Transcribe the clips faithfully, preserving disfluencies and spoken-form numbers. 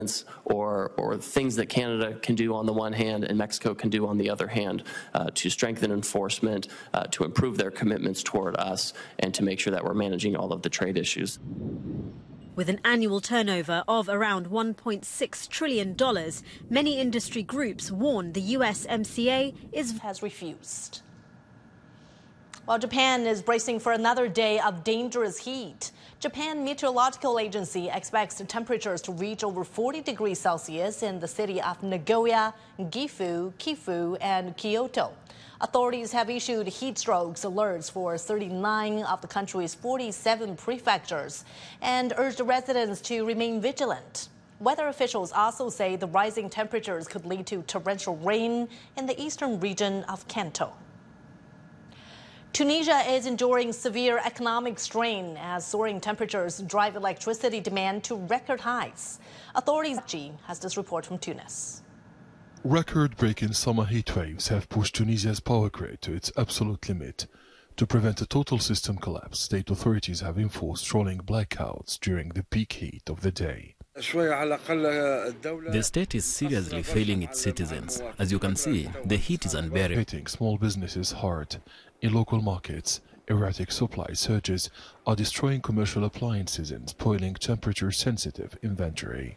or or things that Canada can do on the one hand and Mexico can do on the other hand uh, to strengthen enforcement, uh, to improve their commitments toward us, and to make sure that we're managing all of the trade issues. With an annual turnover of around one point six trillion dollars, many industry groups warn the U S M C A is has refused. While Japan is bracing for another day of dangerous heat, Japan Meteorological Agency expects the temperatures to reach over forty degrees Celsius in the city of Nagoya, Gifu, Kifu, and Kyoto. Authorities have issued heat strokes alerts for thirty-nine of the country's forty-seven prefectures and urged residents to remain vigilant. Weather officials also say the rising temperatures could lead to torrential rain in the eastern region of Kanto. Tunisia is enduring severe economic strain as soaring temperatures drive electricity demand to record highs. Authorities has this report from Tunis. Record-breaking summer heat waves have pushed Tunisia's power grid to its absolute limit. To prevent a total system collapse, state authorities have enforced rolling blackouts during the peak heat of the day. The state is seriously failing its citizens. As you can see, the heat is unbearable. Hitting small businesses hard. In local markets, erratic supply surges are destroying commercial appliances and spoiling temperature-sensitive inventory.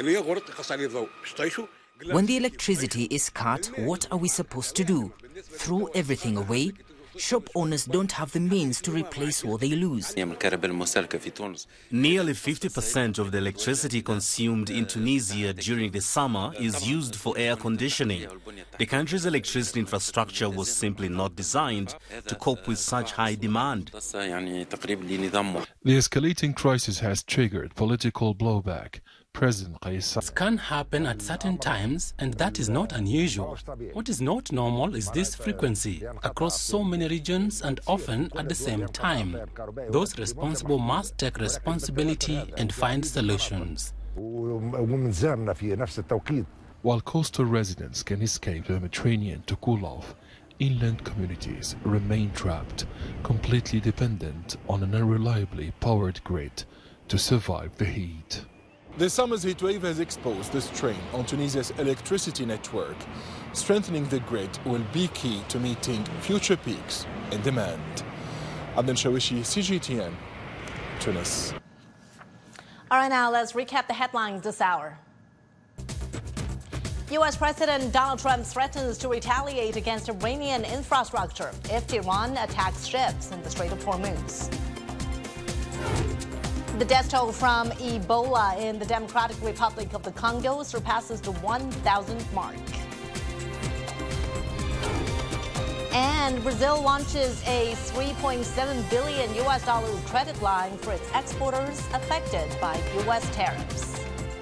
When the electricity is cut, what are we supposed to do? Throw everything away? Shop owners don't have the means to replace what they lose. Nearly fifty percent of the electricity consumed in Tunisia during the summer is used for air conditioning. The country's electricity infrastructure was simply not designed to cope with such high demand. The escalating crisis has triggered political blowback. President Kais It can happen at certain times, and that is not unusual. What is not normal is this frequency across so many regions and often at the same time. Those responsible must take responsibility and find solutions. While coastal residents can escape the Mediterranean to cool off, inland communities remain trapped, completely dependent on an unreliably powered grid to survive the heat. The summer's heatwave has exposed the strain on Tunisia's electricity network. Strengthening the grid will be key to meeting future peaks in demand. Abdel Shawishi, C G T N, Tunis. All right, now let's recap the headlines this hour. U S President Donald Trump threatens to retaliate against Iranian infrastructure if Tehran attacks ships in the Strait of Hormuz. The death toll from Ebola in the Democratic Republic of the Congo surpasses the one thousand mark. And Brazil launches a three point seven billion U S dollar credit line for its exporters affected by U S tariffs.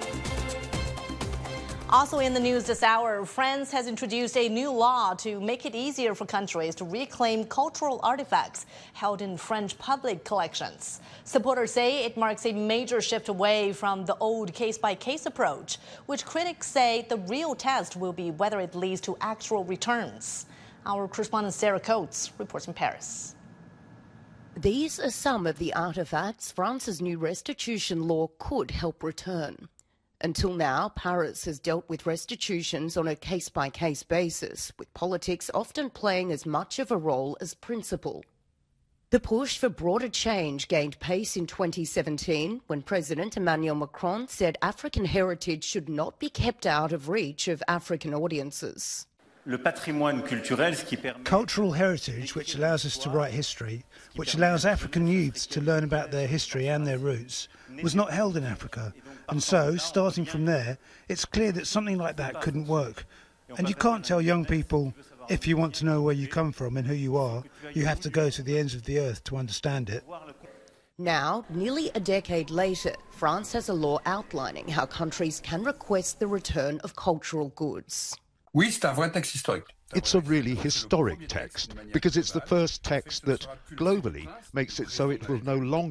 Also in the news this hour, France has introduced a new law to make it easier for countries to reclaim cultural artifacts held in French public collections. Supporters say it marks a major shift away from the old case-by-case approach, which critics say the real test will be whether it leads to actual returns. Our correspondent Sarah Coates reports from Paris. These are some of the artifacts France's new restitution law could help return. Until now, Paris has dealt with restitutions on a case-by-case basis, with politics often playing as much of a role as principle. The push for broader change gained pace in twenty seventeen when President Emmanuel Macron said African heritage should not be kept out of reach of African audiences. Cultural heritage, which allows us to write history, which allows African youths to learn about their history and their roots, was not held in Africa. And so, starting from there, it's clear that something like that couldn't work. And you can't tell young people, if you want to know where you come from and who you are, you have to go to the ends of the earth to understand it. Now, nearly a decade later, France has a law outlining how countries can request the return of cultural goods. It's a really historic text because it's the first text that, globally, makes it so it will no longer